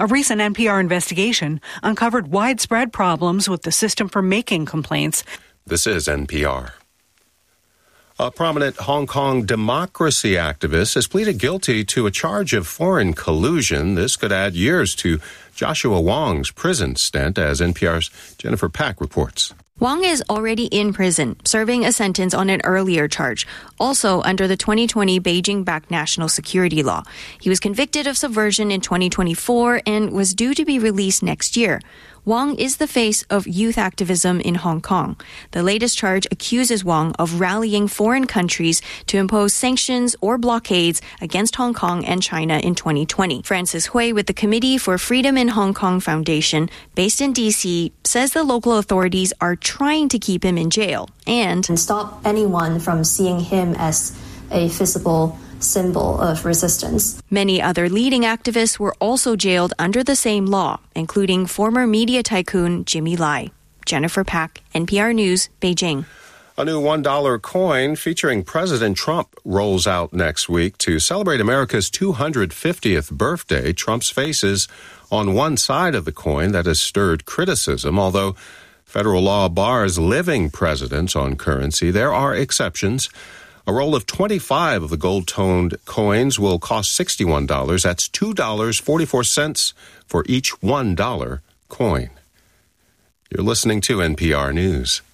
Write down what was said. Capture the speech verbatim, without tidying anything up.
A recent N P R investigation uncovered widespread problems with the system for making complaints. This is N P R. A prominent Hong Kong democracy activist has pleaded guilty to a charge of foreign collusion. This could add years to Joshua Wong's prison stint, as N P R's Jennifer Pack reports. Wong is already in prison, serving a sentence on an earlier charge, also under the twenty twenty Beijing-backed national security law. He was convicted of subversion in twenty twenty-four and was due to be released next year. Wong is the face of youth activism in Hong Kong. The latest charge accuses Wong of rallying foreign countries to impose sanctions or blockades against Hong Kong and China in twenty twenty. Francis Hui with the Committee for Freedom in Hong Kong Foundation, based in D C, says the local authorities are trying to keep him in jail and, and stop anyone from seeing him as a visible symbol of resistance. Many other leading activists were also jailed under the same law, including former media tycoon Jimmy Lai. Jennifer Pack, N P R News, Beijing. A new one dollar coin featuring President Trump rolls out next week to celebrate America's two hundred fiftieth birthday. Trump's face is on one side of the coin. That has stirred criticism. Although federal law bars living presidents on currency, there are exceptions. A roll of twenty-five of the gold-toned coins will cost sixty-one dollars. That's two dollars and forty-four cents for each one dollar coin. You're listening to N P R News.